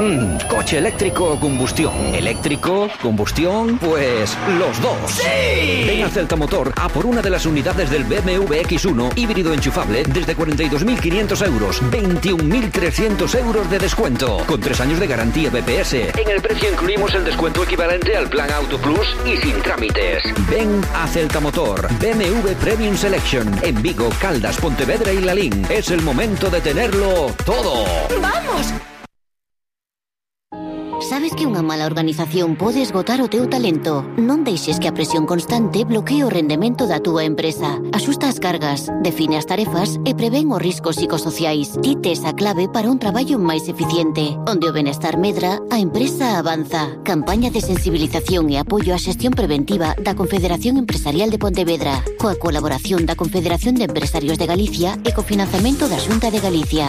¿Coche eléctrico o combustión? ¿Eléctrico? ¿Combustión? Pues los dos. ¡Sí! Ven a Celta Motor a por una de las unidades del BMW X1 híbrido enchufable desde 42.500 euros, 21.300 euros de descuento, con 3 años de garantía BPS. En el precio incluimos el descuento equivalente al plan Auto Plus y sin trámites. Ven a Celta Motor, BMW Premium Selection, en Vigo, Caldas, Pontevedra y Lalín. Es el momento de tenerlo todo. ¡Vamos! Sabes que unha mala organización pode esgotar o teu talento. Non deixes que a presión constante bloquee o rendemento da túa empresa. Axusta as cargas, define as tarefas e prevén os riscos psicosociais. Ti tes a clave para un traballo máis eficiente. Onde o benestar medra, a empresa avanza. Campaña de sensibilización e apoio á xestión preventiva da Confederación Empresarial de Pontevedra, coa colaboración da Confederación de Empresarios de Galicia e co financiamento da Xunta de Galicia.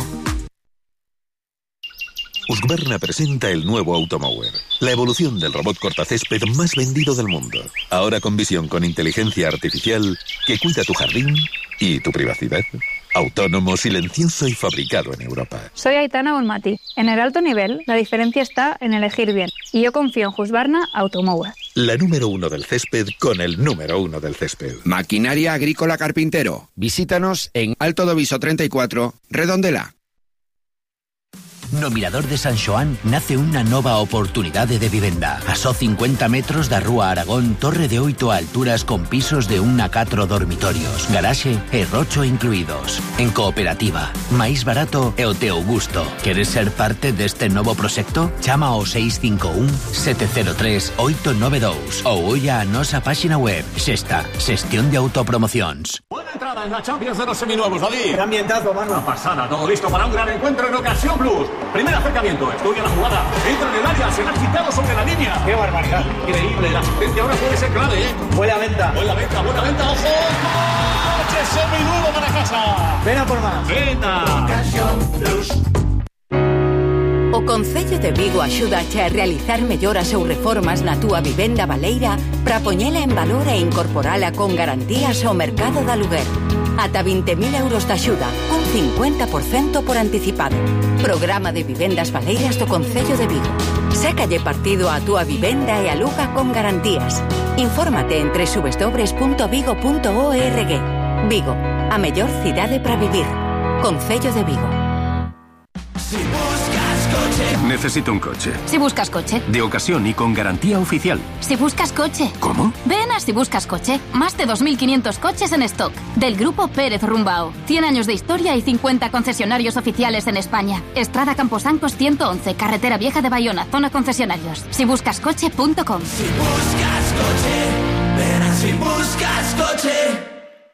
Husqvarna presenta el nuevo Automower, la evolución del robot cortacésped más vendido del mundo. Ahora con visión con inteligencia artificial que cuida tu jardín y tu privacidad. Autónomo, silencioso y fabricado en Europa. Soy Aitana Bonmati. En el alto nivel, la diferencia está en elegir bien. Y yo confío en Husqvarna Automower. La número 1 del césped con el número 1 del césped. Maquinaria Agrícola Carpintero. Visítanos en Alto do Viso 34, Redondela. No Mirador de San Xoán nace unha nova oportunidade de vivenda. A só 50 metros da Rúa Aragón, torre de 8 alturas con pisos de 1 a 4 dormitorios, garaxe e rocho incluídos. En cooperativa, máis barato e o teu gusto. Queres ser parte deste novo proxecto? Chama ao 651 703 892 ou olla a nosa páxina web. Xesta, xestión de autopromocións. Buena entrada en la Champions de los seminuevos, David. ¡Qué ambientazo, mano! Una pasada, todo listo para un gran encuentro en Ocasión Plus. Primer acercamiento, estudia la jugada, entra en el área, se la ha quitado sobre la línea. ¡Qué barbaridad! Increíble, la asistencia ahora puede ser clave, ¿eh? Buena venta, buena venta, ojo. ¡Coche seminuevo para casa! Ven a por más. Venta. Ocasión Plus. O Concello de Vigo axúdache a realizar melloras ou reformas na túa vivenda baleira para poñela en valor e incorporala con garantías ao mercado de aluguer. Ata 20.000 euros de axuda, un 50% por anticipado. Programa de vivendas baleiras do Concello de Vigo. Sécalle partido á túa vivenda e aluga con garantías. Infórmate en www.vigo.org. Vigo, a mellor cidade para vivir. Concello de Vigo. Si buscas coche. Necesito un coche. Si buscas coche. De ocasión y con garantía oficial. Si buscas coche. ¿Cómo? Ven a Si Buscas Coche. Más de 2.500 coches en stock. Del grupo Pérez Rumbao. 100 años de historia y 50 concesionarios oficiales en España. Estrada Camposancos 111, Carretera Vieja de Bayona, zona concesionarios. SiBuscasCoche.com. Si buscas coche, ven a Si Buscas Coche.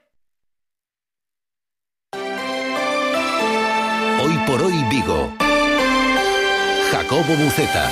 Hoy por hoy Vigo. Jacobo Buceta.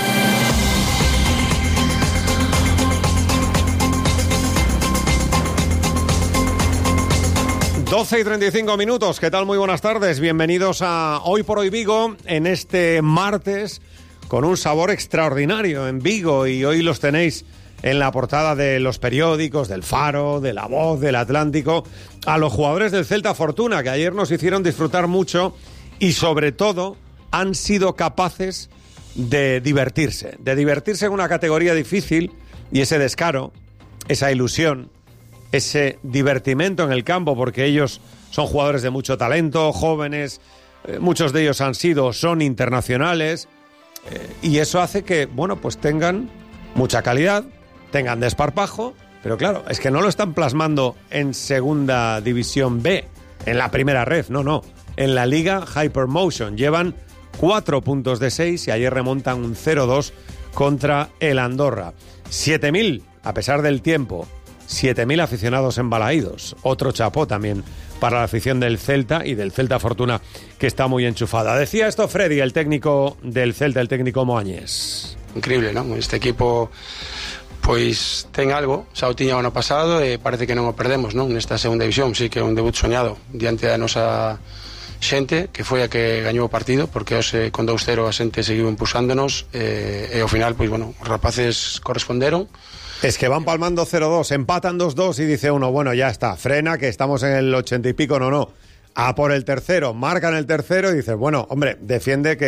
Doce y 35 minutos. ¿Qué tal? Muy buenas tardes. Bienvenidos a Hoy por Hoy Vigo en este martes con un sabor extraordinario en Vigo, y hoy los tenéis en la portada de los periódicos, del Faro, de La Voz, del Atlántico, a los jugadores del Celta Fortuna, que ayer nos hicieron disfrutar mucho y sobre todo han sido capaces de divertirse en una categoría difícil, y ese descaro, esa ilusión, ese divertimento en el campo, porque ellos son jugadores de mucho talento, jóvenes, muchos de ellos son internacionales, y eso hace que, bueno, pues tengan mucha calidad, tengan desparpajo, pero claro, es que no lo están plasmando en Segunda División B, en la primera red, no, en la Liga Hypermotion. Llevan 4 puntos de 6 y ayer remontan un 0-2 contra el Andorra. 7.000, a pesar del tiempo, 7.000 aficionados embalaídos. Otro chapó también para la afición del Celta y del Celta Fortuna, que está muy enchufada. Decía esto Freddy, el técnico del Celta, el técnico Moañés. Increíble, ¿no? Este equipo pois ten algo, xa o tiña o ano pasado e parece que non o perdemos, non? Nesta segunda división, sí que é un debut soñado diante da nosa xente, que foi a que gañou o partido, porque hoxe con 2-0 a xente seguiu impulsándonos, e ao final, pois bueno, os rapaces corresponderon. Es que van palmando 0-2, empatan 2-2 y dice uno, bueno, ya está, frena, que estamos en el 80 y pico, no. A por el tercero, marcan el tercero y dices, bueno, hombre, defiende que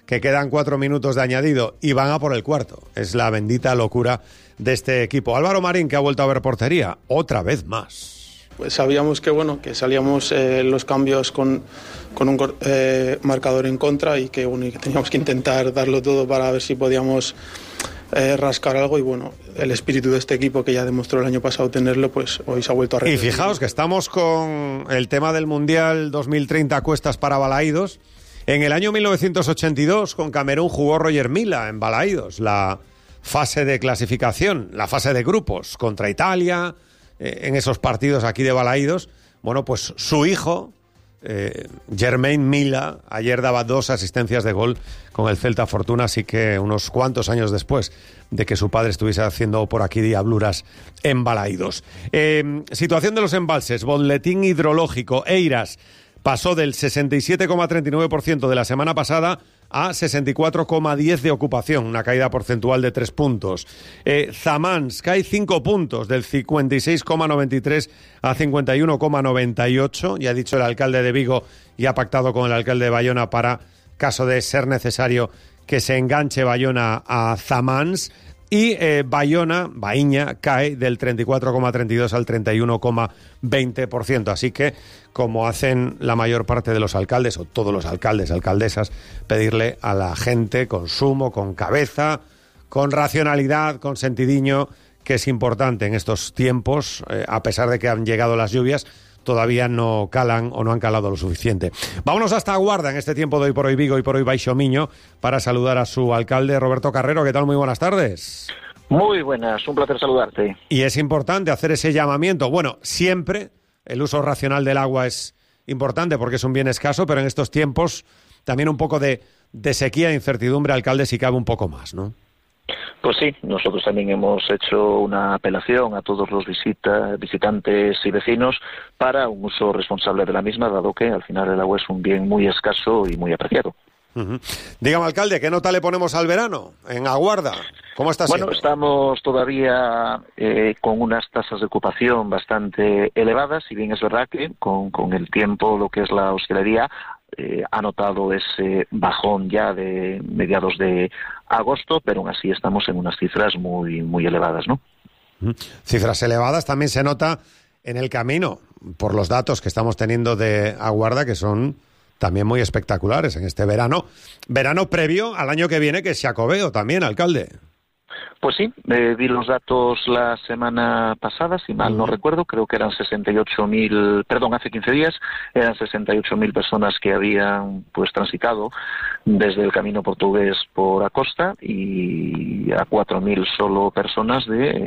que quedan 4 minutos de añadido y van a por el cuarto. Es la bendita locura de este equipo. Álvaro Marín, que ha vuelto a ver portería, otra vez más. Pues sabíamos que salíamos los cambios con un marcador en contra y que teníamos que intentar darlo todo para ver si podíamos rascar algo, y el espíritu de este equipo, que ya demostró el año pasado tenerlo, pues hoy se ha vuelto a repetir. Y fijaos que estamos con el tema del Mundial 2030 cuestas para Balaídos. En el año 1982 con Camerún jugó Roger Mila en Balaídos, la fase de clasificación, la fase de grupos contra Italia, en esos partidos aquí de Balaídos. Bueno, pues su hijo, Jermaine Mila, ayer daba 2 asistencias de gol con el Celta Fortuna, así que unos cuantos años después de que su padre estuviese haciendo por aquí diabluras en Balaídos. Situación de los embalses, boletín hidrológico, Eiras pasó del 67,39% de la semana pasada a 64,10% de ocupación, una caída porcentual de 3 puntos. Zamans cae 5 puntos, del 56,93 a 51,98. Ya ha dicho el alcalde de Vigo y ha pactado con el alcalde de Bayona para, caso de ser necesario, que se enganche Bayona a Zamans. Y Baíña cae del 34,32 al 31,20%. Así que, como hacen la mayor parte de los alcaldes, o todos los alcaldes, alcaldesas, pedirle a la gente consumo, con cabeza, con racionalidad, con sentidiño, que es importante en estos tiempos, a pesar de que han llegado las lluvias, todavía no calan o no han calado lo suficiente. Vámonos hasta Guarda en este tiempo de Hoy por Hoy Vigo y por Hoy Baixo Miño para saludar a su alcalde, Roberto Carrero. ¿Qué tal? Muy buenas tardes. Muy buenas, un placer saludarte. Y es importante hacer ese llamamiento. Bueno, siempre el uso racional del agua es importante porque es un bien escaso, pero en estos tiempos también un poco de sequía e incertidumbre, alcalde, si cabe un poco más, ¿no? Pues sí, nosotros también hemos hecho una apelación a todos los visitantes y vecinos para un uso responsable de la misma, dado que al final el agua es un bien muy escaso y muy apreciado. Dígame, alcalde, ¿qué nota le ponemos al verano en Aguarda? ¿Cómo está siendo? Bueno, estamos todavía con unas tasas de ocupación bastante elevadas, si bien es verdad que con el tiempo lo que es la hostelería ha notado ese bajón ya de mediados de agosto, pero aún así estamos en unas cifras muy, muy elevadas, ¿no? Cifras elevadas también se nota en el camino, por los datos que estamos teniendo de Aguarda, que son también muy espectaculares en este verano previo al año que viene, que es Xacobeo también, alcalde. Pues sí, vi los datos la semana pasada, si mal no recuerdo, creo que eran 68.000, perdón, hace 15 días, eran 68.000 personas que habían pues transitado desde el camino portugués por Acosta y a 4.000 solo personas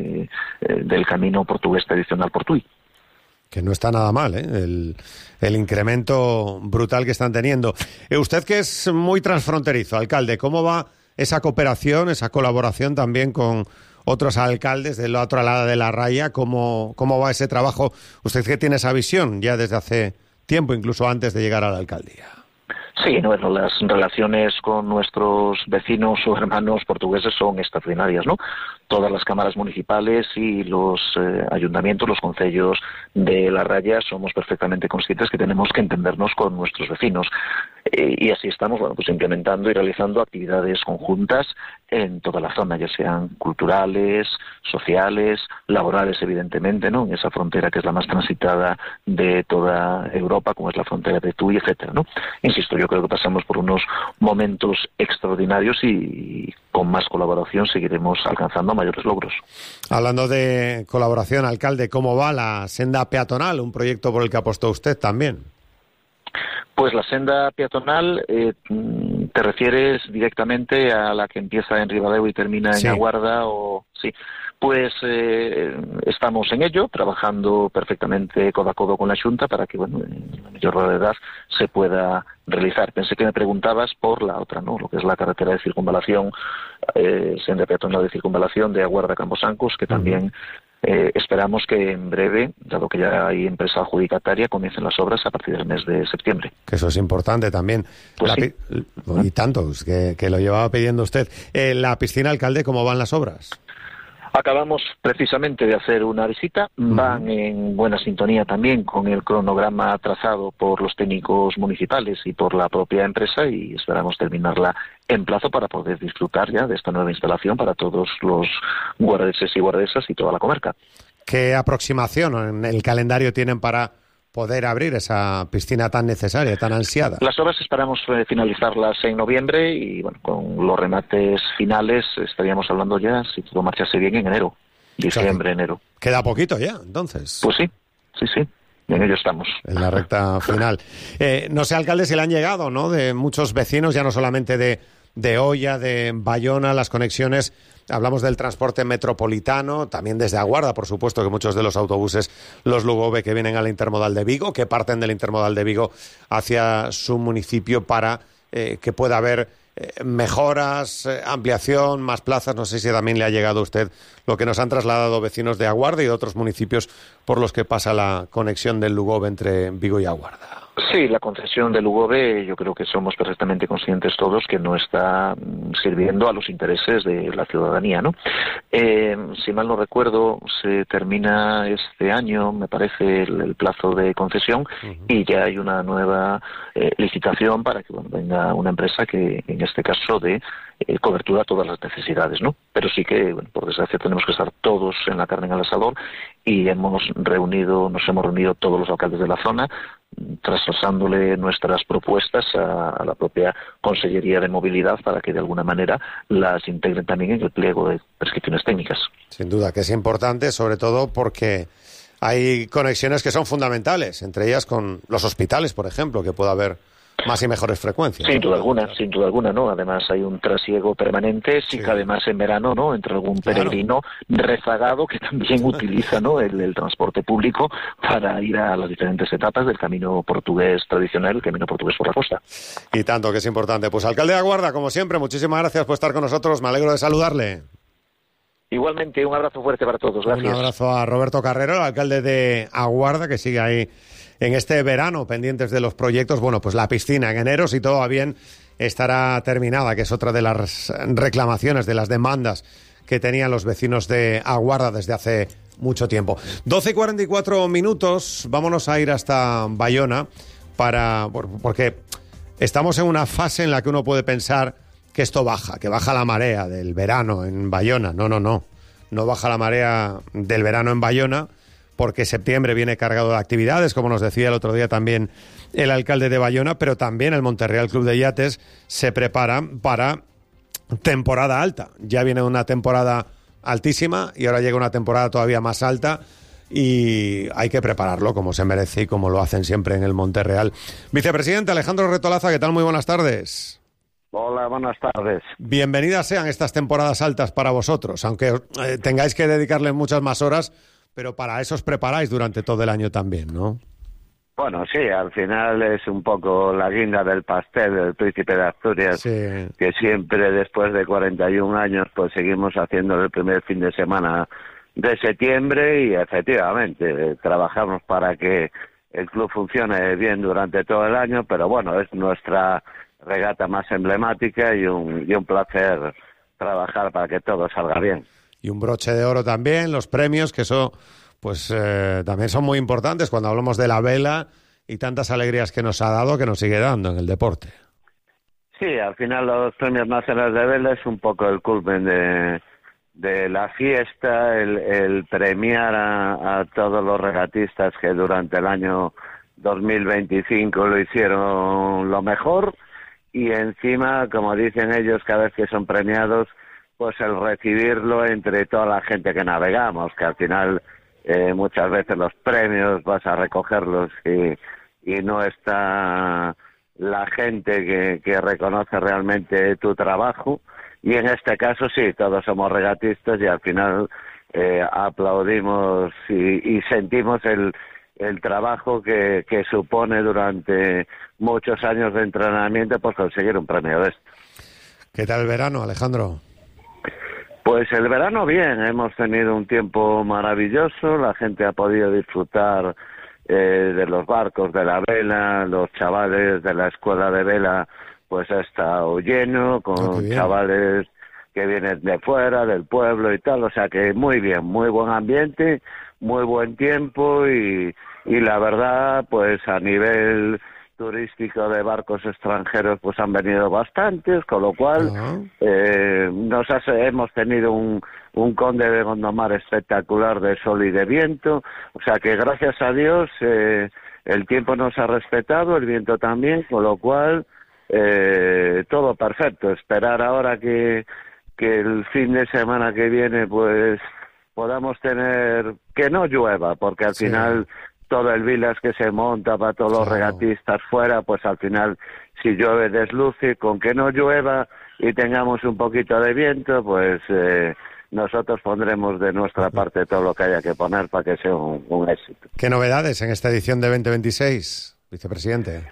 del camino portugués tradicional por Tui. Que no está nada mal, el incremento brutal que están teniendo. Usted, que es muy transfronterizo, alcalde, ¿cómo va esa cooperación, esa colaboración también con otros alcaldes del otro lado de la raya? ¿Cómo va ese trabajo? Usted que tiene esa visión ya desde hace tiempo, incluso antes de llegar a la alcaldía. Sí, bueno, las relaciones con nuestros vecinos o hermanos portugueses son extraordinarias, ¿no? Todas las cámaras municipales y los ayuntamientos, los concellos de la raya, somos perfectamente conscientes que tenemos que entendernos con nuestros vecinos. Y así estamos, bueno, pues implementando y realizando actividades conjuntas en toda la zona, ya sean culturales, sociales, laborales, evidentemente, ¿no? En esa frontera que es la más transitada de toda Europa, como es la frontera de Tui, etcétera, ¿no? Insisto, yo creo que pasamos por unos momentos extraordinarios y con más colaboración seguiremos alcanzando mayores logros. Hablando de colaboración, alcalde, ¿cómo va la senda peatonal? Un proyecto por el que apostó usted también. Pues la senda peatonal, ¿te refieres directamente a la que empieza en Ribadeo y termina en Aguarda? O sí, pues estamos en ello, trabajando perfectamente codo a codo con la Xunta para que, bueno, en la mayor brevedad se pueda realizar. Pensé que me preguntabas por la otra, ¿no? Lo que es la carretera de circunvalación, senda peatonal de circunvalación de Aguarda a Camposancos, que también esperamos que en breve, dado que ya hay empresa adjudicataria, comiencen las obras a partir del mes de septiembre. Que eso es importante también. Pues sí. Y tanto, que lo llevaba pidiendo usted. La piscina, alcalde, ¿cómo van las obras? Acabamos precisamente de hacer una visita, van en buena sintonía también con el cronograma trazado por los técnicos municipales y por la propia empresa, y esperamos terminarla en plazo para poder disfrutar ya de esta nueva instalación para todos los guardeses y guardesas y toda la comarca. ¿Qué aproximación en el calendario tienen para poder abrir esa piscina tan necesaria, tan ansiada? Las obras esperamos finalizarlas en noviembre y bueno, con los remates finales estaríamos hablando ya, si todo marchase bien, en enero, diciembre, enero. Queda poquito ya, entonces. Pues sí. En ello estamos. En la recta final. No sé, alcalde, si le han llegado, ¿no?, de muchos vecinos, ya no solamente de Oia, de Bayona, las conexiones. Hablamos del transporte metropolitano, también desde Aguarda, por supuesto, que muchos de los autobuses, los Lugove, que vienen al Intermodal de Vigo, que parten del Intermodal de Vigo hacia su municipio para que pueda haber mejoras, ampliación, más plazas. No sé si también le ha llegado a usted lo que nos han trasladado vecinos de Aguarda y de otros municipios por los que pasa la conexión del Lugove entre Vigo y Aguarda. Sí, la concesión del Lugove, yo creo que somos perfectamente conscientes todos que no está sirviendo a los intereses de la ciudadanía, ¿no? Si mal no recuerdo, se termina este año, me parece, el plazo de concesión, y ya hay una nueva licitación para que venga una empresa que, en este caso, dé cobertura a todas las necesidades, ¿no? Pero sí que, bueno, por desgracia, tenemos que estar todos en la carne en el asador, y nos hemos reunido todos los alcaldes de la zona, traspasándole nuestras propuestas a la propia Consellería de Movilidad para que de alguna manera las integren también en el pliego de prescripciones técnicas. Sin duda que es importante, sobre todo porque hay conexiones que son fundamentales, entre ellas con los hospitales, por ejemplo, que pueda haber más y mejores frecuencias. Sin duda alguna, ¿no? Además hay un trasiego permanente, si cabe más en verano, ¿no?, entre algún peregrino rezagado que también utiliza, ¿no?, el transporte público para ir a las diferentes etapas del camino portugués tradicional, el camino portugués por la costa. Y tanto que es importante. Pues alcalde de Aguarda, como siempre, muchísimas gracias por estar con nosotros, me alegro de saludarle. Igualmente, un abrazo fuerte para todos, gracias. Un abrazo a Roberto Carrero, el alcalde de Aguarda, que sigue ahí en este verano pendientes de los proyectos. Bueno, pues la piscina en enero, si todo va bien, estará terminada, que es otra de las reclamaciones, de las demandas que tenían los vecinos de Aguarda desde hace mucho tiempo. 12:44, vámonos a ir hasta Bayona porque estamos en una fase en la que uno puede pensar que esto baja, que baja la marea del verano en Bayona. No baja la marea del verano en Bayona, porque septiembre viene cargado de actividades, como nos decía el otro día también el alcalde de Bayona, pero también el Monterreal Club de Yates se prepara para temporada alta. Ya viene una temporada altísima y ahora llega una temporada todavía más alta, y hay que prepararlo como se merece y como lo hacen siempre en el Monterreal. Vicepresidente Alejandro Retolaza, ¿qué tal? Muy buenas tardes. Hola, buenas tardes. Bienvenidas sean estas temporadas altas para vosotros, aunque tengáis que dedicarle muchas más horas, pero para eso os preparáis durante todo el año también, ¿no? Bueno, sí, al final es un poco la guinda del pastel del Príncipe de Asturias, que siempre después de 41 años pues seguimos haciendo el primer fin de semana de septiembre, y efectivamente trabajamos para que el club funcione bien durante todo el año, pero bueno, es nuestra regata más emblemática y un placer trabajar para que todo salga bien. Y un broche de oro también, los premios, que eso pues también son muy importantes cuando hablamos de la vela y tantas alegrías que nos ha dado, que nos sigue dando en el deporte. Sí, al final los premios nacionales de vela es un poco el culmen de la fiesta, el premiar a todos los regatistas que durante el año 2025 lo hicieron lo mejor, y encima, como dicen ellos, cada vez que son premiados, pues el recibirlo entre toda la gente que navegamos, que al final muchas veces los premios vas a recogerlos y no está la gente que reconoce realmente tu trabajo, y en este caso sí, todos somos regatistas y al final aplaudimos y sentimos el trabajo que supone durante muchos años de entrenamiento por conseguir un premio de esto. ¿Qué tal el verano, Alejandro? Pues el verano bien, hemos tenido un tiempo maravilloso, la gente ha podido disfrutar de los barcos, de la vela, los chavales de la escuela de vela pues ha estado lleno, con chavales que vienen de fuera, del pueblo y tal, o sea que muy bien, muy buen ambiente, muy buen tiempo y la verdad, pues a nivel turístico de barcos extranjeros pues han venido bastantes, con lo cual hemos tenido un Conde de Gondomar espectacular de sol y de viento, o sea que gracias a Dios el tiempo nos ha respetado, el viento también, con lo cual todo perfecto. Esperar ahora que el fin de semana que viene pues podamos tener que no llueva, porque al final todo el village que se monta para todos los regatistas fuera, pues al final si llueve desluce, con que no llueva y tengamos un poquito de viento, pues nosotros pondremos de nuestra parte todo lo que haya que poner para que sea un éxito. ¿Qué novedades en esta edición de 2026, vicepresidente?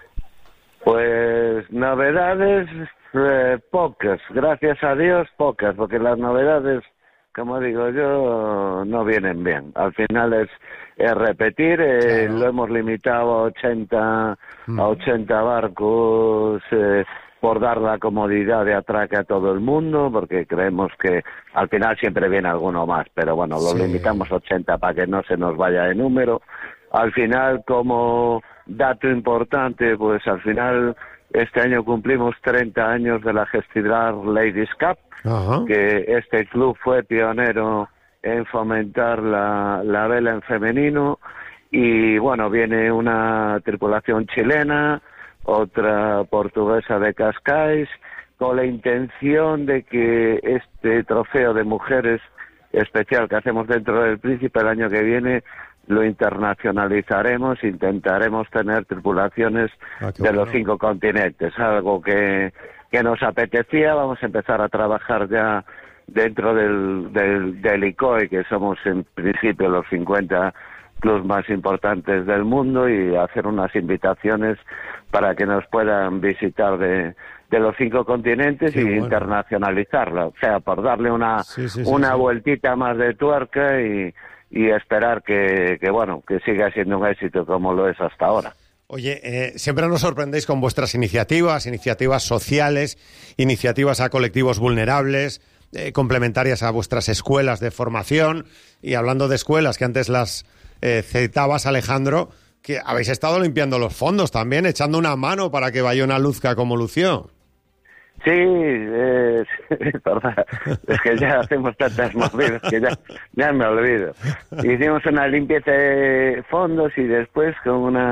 Pues novedades pocas, gracias a Dios pocas, porque las novedades, como digo yo, no vienen bien. Al final es repetir, lo hemos limitado a 80 barcos por dar la comodidad de atraque a todo el mundo, porque creemos que al final siempre viene alguno más, pero bueno, lo limitamos a 80 para que no se nos vaya de número. Al final, como dato importante, pues al final este año cumplimos 30 años de la Gestidrar Ladies Cup, que este club fue pionero en fomentar la vela en femenino, y bueno, viene una tripulación chilena, otra portuguesa de Cascais, con la intención de que este trofeo de mujeres especial que hacemos dentro del Príncipe el año que viene lo internacionalizaremos, intentaremos tener tripulaciones de los 5 continentes, algo que nos apetecía. Vamos a empezar a trabajar ya dentro del ICOI, que somos en principio los 50 clubs más importantes del mundo, y hacer unas invitaciones para que nos puedan visitar de los 5 continentes y internacionalizarla, o sea, por darle una vueltita más de tuerca y esperar que siga siendo un éxito como lo es hasta ahora. Oye, siempre nos sorprendéis con vuestras iniciativas sociales, iniciativas a colectivos vulnerables, complementarias a vuestras escuelas de formación. Y hablando de escuelas, que antes las citabas, Alejandro, que habéis estado limpiando los fondos también, echando una mano para que Bayona luzca como lució. Sí, es verdad. Es que ya hacemos tantas movidas que ya me olvido. Hicimos una limpieza de fondos y después con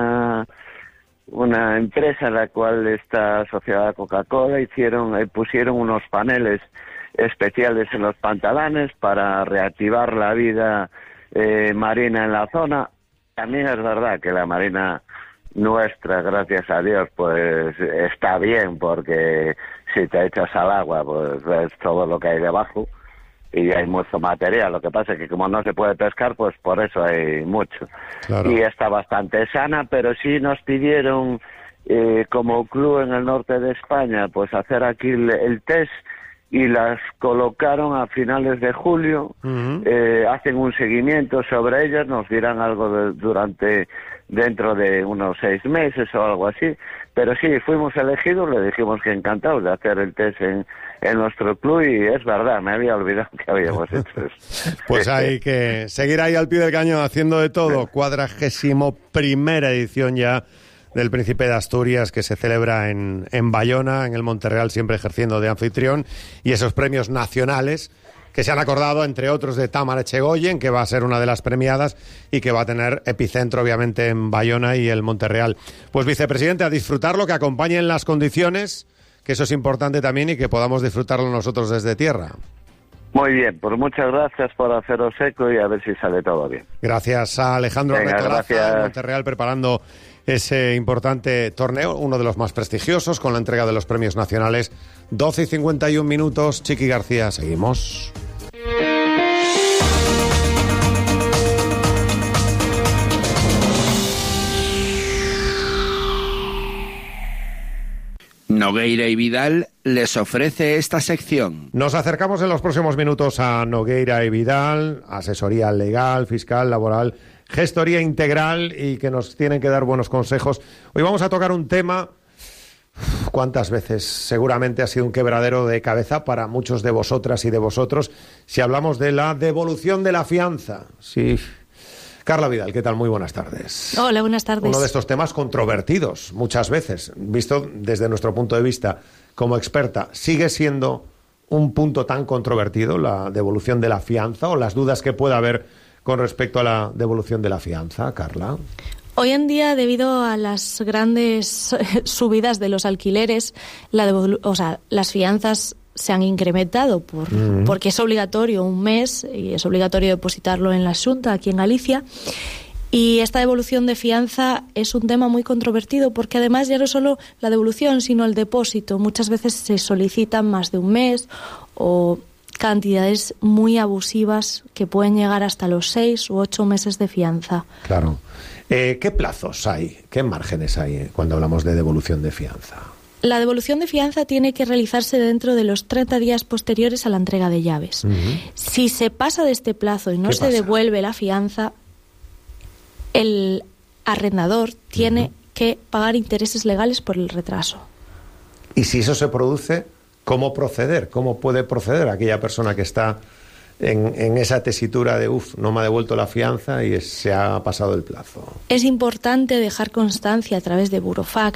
una empresa en la cual está asociada a Coca-Cola pusieron unos paneles especiales en los pantalanes para reactivar la vida marina en la zona. También es verdad que la marina nuestra, gracias a Dios, pues está bien, porque si te echas al agua, pues ves todo lo que hay debajo y hay mucho material. Lo que pasa es que como no se puede pescar, pues por eso hay mucho. Claro. Y está bastante sana, pero sí nos pidieron, como club en el norte de España, pues hacer aquí el test, y las colocaron a finales de julio. Hacen un seguimiento sobre ellas, nos dirán algo dentro de unos 6 meses o algo así, pero sí, fuimos elegidos, le dijimos que encantados de hacer el test en nuestro club, y es verdad, me había olvidado que habíamos hecho eso. Pues hay que seguir ahí al pie del cañón haciendo de todo. 41ª edición ya del Príncipe de Asturias, que se celebra en Bayona, en el Monterreal, siempre ejerciendo de anfitrión, y esos premios nacionales que se han acordado, entre otros, de Támara Echegoyen, que va a ser una de las premiadas y que va a tener epicentro, obviamente, en Bayona y el Monterreal. Pues, vicepresidente, a disfrutarlo, que acompañen las condiciones, que eso es importante también, y que podamos disfrutarlo nosotros desde tierra. Muy bien, pues muchas gracias por haceros eco y a ver si sale todo bien. Gracias a Alejandro Retolaza, en Monterreal, preparando ese importante torneo, uno de los más prestigiosos, con la entrega de los premios nacionales. 12:51. Chiqui García, seguimos. Nogueira y Vidal les ofrece esta sección. Nos acercamos en los próximos minutos a Nogueira y Vidal, asesoría legal, fiscal, laboral, gestoría integral, y que nos tienen que dar buenos consejos. Hoy vamos a tocar un tema ¿Cuántas veces? Seguramente ha sido un quebradero de cabeza para muchos de vosotras y de vosotros si hablamos de la devolución de la fianza. Sí. Carla Vidal, ¿qué tal? Muy buenas tardes. Hola, buenas tardes. Uno de estos temas controvertidos muchas veces, visto desde nuestro punto de vista como experta. ¿Sigue siendo un punto tan controvertido la devolución de la fianza o las dudas que pueda haber con respecto a la devolución de la fianza, Carla? Hoy en día, debido a las grandes subidas de los alquileres, las fianzas se han incrementado porque es obligatorio un mes y es obligatorio depositarlo en la Xunta aquí en Galicia. Y esta devolución de fianza es un tema muy controvertido porque además ya no solo la devolución, sino el depósito. Muchas veces se solicitan más de un mes o cantidades muy abusivas que pueden llegar hasta los 6 u 8 meses de fianza. Claro. ¿Qué plazos hay? ¿Qué márgenes hay cuando hablamos de devolución de fianza? La devolución de fianza tiene que realizarse dentro de los 30 días posteriores a la entrega de llaves. Si se pasa de este plazo y no se devuelve la fianza, el arrendador tiene que pagar intereses legales por el retraso. Y si eso se produce, ¿cómo proceder? ¿Cómo puede proceder aquella persona que está en esa tesitura de no me ha devuelto la fianza y se ha pasado el plazo? Es importante dejar constancia a través de burofax